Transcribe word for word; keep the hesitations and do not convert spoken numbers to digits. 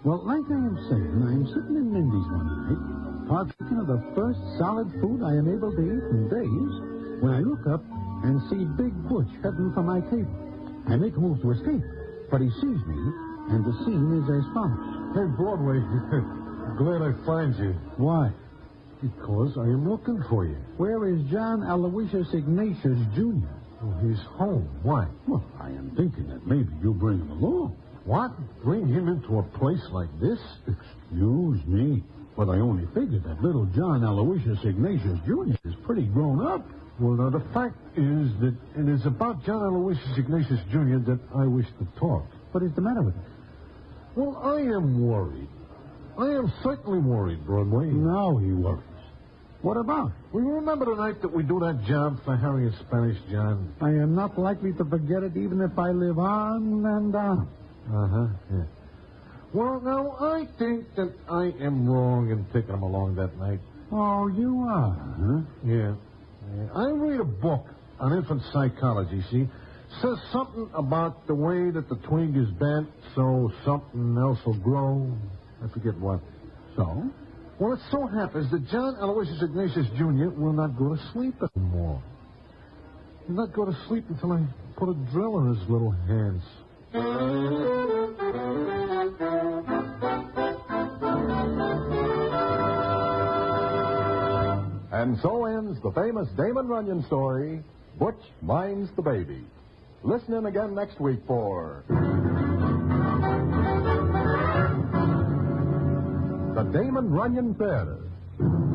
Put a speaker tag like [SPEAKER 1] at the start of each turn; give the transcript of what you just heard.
[SPEAKER 1] Well, like I am saying, I'm sitting in Mindy's one night, partaking of the first solid food I am able to eat in days, when I look up and see Big Butch heading for my table. I make a move to escape, but he sees me, and the scene is as follows.
[SPEAKER 2] Hey, Broadway, glad I find you.
[SPEAKER 1] Why?
[SPEAKER 2] Because I am looking for you.
[SPEAKER 1] Where is John Aloysius Ignatius, Junior?
[SPEAKER 2] Oh, he's home. Why?
[SPEAKER 1] Well, I am thinking that maybe you'll bring him along.
[SPEAKER 2] What? Bring him into a place like this?
[SPEAKER 1] Excuse me, but I only figured that little John Aloysius Ignatius, Junior is pretty grown up.
[SPEAKER 2] Well, now, the fact is that it is about John Aloysius Ignatius, Junior that I wish to talk.
[SPEAKER 1] What is the matter with him?
[SPEAKER 2] Well, I am worried. I am certainly worried, Broadway.
[SPEAKER 1] Now he worries. What about?
[SPEAKER 2] Well, you remember the night that we do that job for Harry and Spanish John?
[SPEAKER 1] I am not likely to forget it even if I live on and on.
[SPEAKER 2] Uh-huh, yeah. Well, now, I think that I am wrong in taking him along that night.
[SPEAKER 1] Oh, you are, huh?
[SPEAKER 2] Yeah. yeah. I read a book on infant psychology, see? Says something about the way that the twig is bent so something else will grow. I forget what.
[SPEAKER 1] So?
[SPEAKER 2] Well, it so happens that John Aloysius Ignatius, Junior will not go to sleep anymore. He'll not go to sleep until I put a drill in his little hands.
[SPEAKER 3] And so ends the famous Damon Runyon story, Butch Minds the Baby. Listen in again next week for The Damon Runyon Theater.